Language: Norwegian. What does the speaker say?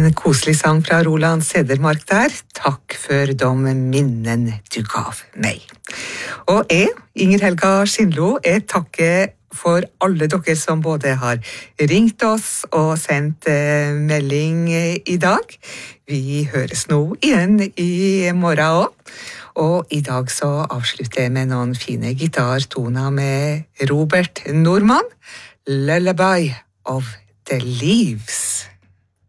En koselig sang fra Roland Sedermark der. Takk for de minnen du gav meg. Og jeg, Inger Helga Skindlo, takker for alle dere som både har ringt oss og sendt melding i dag. Vi høres nå igjen i morgen også. Og i dag så avslutter jeg med noen fine gitartoner med Robert Normann. Lullaby of the Leaves.